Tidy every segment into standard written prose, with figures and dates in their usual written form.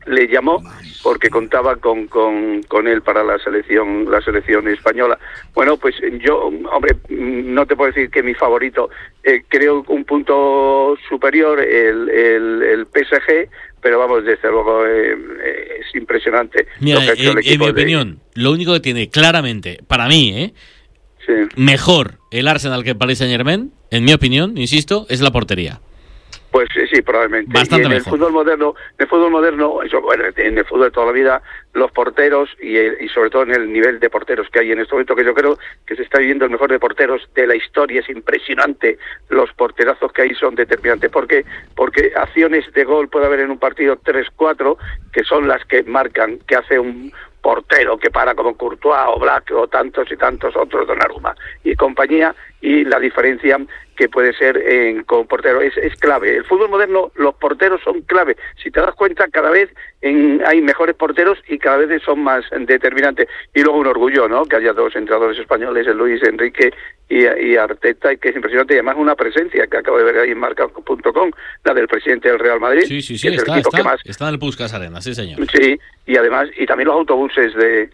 le llamó porque contaba con él para la selección española. Bueno, pues yo, hombre, no te puedo decir que mi favorito, creo un punto superior el PSG, pero vamos, desde luego es impresionante. Mira, lo que ha hecho el en equipo mi opinión, lo único que tiene claramente, para mí, sí, mejor el Arsenal que el Paris Saint-Germain, en mi opinión, insisto, es la portería. Pues sí, probablemente. Bastante y en mejor. el fútbol moderno, eso, bueno, en el fútbol de toda la vida, los porteros y sobre todo en el nivel de porteros que hay en este momento, que yo creo que se está viviendo el mejor de porteros de la historia, es impresionante. Los porterazos que hay son determinantes. Porque acciones de gol puede haber en un partido 3-4, que son las que marcan que hace un portero que para como Courtois o Black o tantos y tantos otros, Donnarumma y compañía, y la diferencia que puede ser con portero es clave. El fútbol moderno, los porteros son clave. Si te das cuenta, cada vez hay mejores porteros y cada vez son más determinantes. Y luego un orgullo, ¿no?, que haya dos entrenadores españoles, el Luis Enrique y Arteta, y que es impresionante. Y además una presencia que acabo de ver ahí en Marca.com, la del presidente del Real Madrid. Sí, que es el equipo que más... está en el Puskás Arena, sí, señor. Sí, y además, y también los autobuses de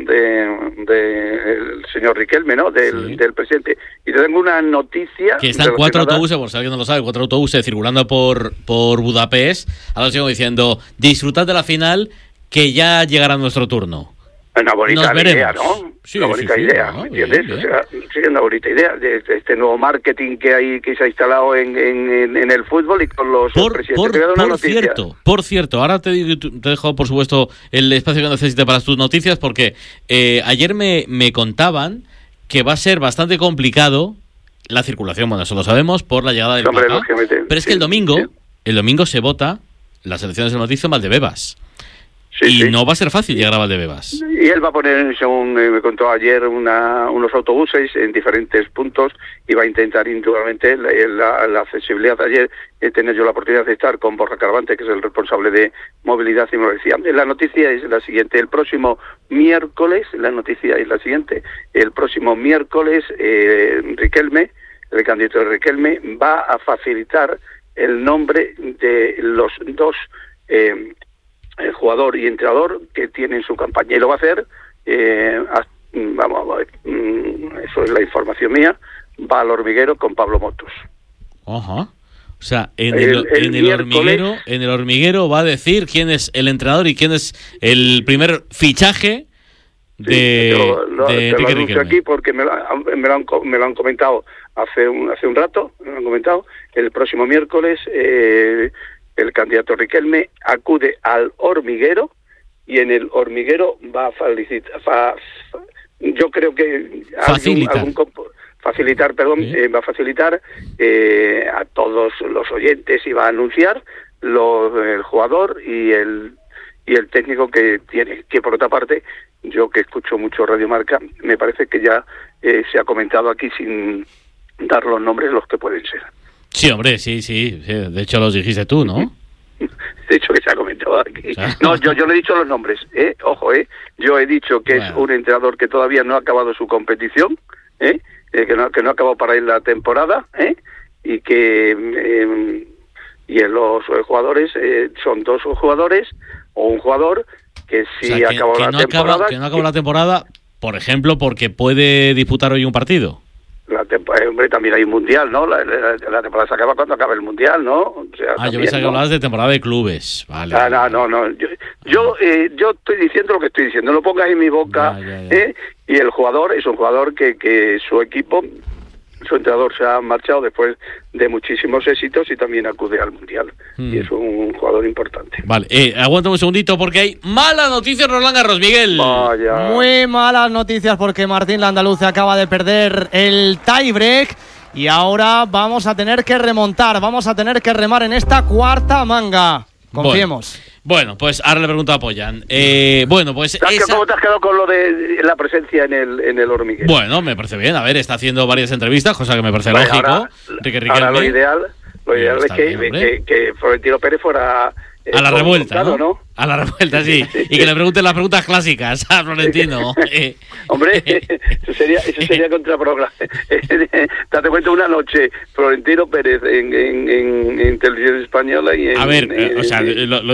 el señor Riquelme, ¿no?, del presidente. Y te tengo una noticia que están 4 autobuses, por si alguien no lo sabe, 4 autobuses circulando por Budapest. Ahora sigo diciendo, disfrutad de la final, que ya llegará nuestro turno. Una bonita idea, ¿no? Sí, una bonita idea, ¿me entiendes? Bien. O sea, sí, una bonita idea de este nuevo marketing que se ha instalado en el fútbol y con los presidentes. Por cierto, ahora te dejo, por supuesto, el espacio que necesites para tus noticias, porque ayer me contaban que va a ser bastante complicado la circulación, bueno, eso lo sabemos, por la llegada del Papa, pero es que el domingo se vota las elecciones del Noticia en Valdebebas. Sí. No va a ser fácil llegar a Valdebebas. Y él va a poner, según me contó ayer, unos autobuses en diferentes puntos y va a intentar indudablemente la accesibilidad. Ayer he tenido yo la oportunidad de estar con Borja Caravante, que es el responsable de movilidad, y me lo decía. La noticia es la siguiente: el próximo miércoles, el próximo miércoles Riquelme, el candidato de Riquelme, va a facilitar el nombre de los dos el jugador y entrenador que tiene en su campaña, y lo va a hacer vamos a ver, eso es la información mía, va al Hormiguero con Pablo Motos. Ajá. O sea, en el hormiguero va a decir quién es el entrenador y quién es el primer fichaje de Enrique Riquelme. Aquí porque me lo han comentado hace un rato, el próximo miércoles el candidato Riquelme acude al Hormiguero y en el Hormiguero va a yo creo que va a facilitar a todos los oyentes, y va a anunciar el jugador y el técnico que tiene, que por otra parte, yo que escucho mucho Radio Marca, me parece que ya se ha comentado aquí sin dar los nombres los que pueden ser. Sí, hombre, sí. De hecho, los dijiste tú, ¿no? De hecho, que se ha comentado aquí. O sea, no, yo no he dicho los nombres, ojo, yo he dicho que es un entrenador que todavía no ha acabado su competición, que no ha acabado para ir la temporada, y que los jugadores son dos jugadores o un jugador que sí, o sea, acabó la temporada. Que no acabó la temporada, por ejemplo, porque puede disputar hoy un partido. Hombre, también hay un mundial, ¿no? La temporada se acaba cuando acaba el mundial, ¿no? O sea, yo pensaba que hablabas de temporada de clubes. Vale. No. Yo estoy diciendo lo que estoy diciendo. No lo pongas en mi boca. Ya. Y el jugador es un jugador que su equipo, su entrenador se ha marchado después de muchísimos éxitos y también acude al mundial. Y es un jugador importante. Vale, aguántame un segundito porque hay malas noticias, Roland Garros, Miguel. Vaya. Muy malas noticias porque Martín Landaluz acaba de perder el tiebreak y ahora vamos a tener que remontar, vamos a tener que remar en esta cuarta manga. Confiemos. Bueno, pues ahora le pregunto a Poyan. Pues ¿cómo te has quedado con lo de la presencia en el Hormiguero? Bueno, me parece bien. A ver, está haciendo varias entrevistas, cosa que me parece lógico. Ahora lo ideal es que Florentino Pérez fuera a la revuelta, ¿no? A la revuelta, sí. Y que le pregunten las preguntas clásicas a Florentino. Hombre, eso sería contraprogramado. Date cuenta, una noche Florentino Pérez en Televisión Española y en... A ver, lo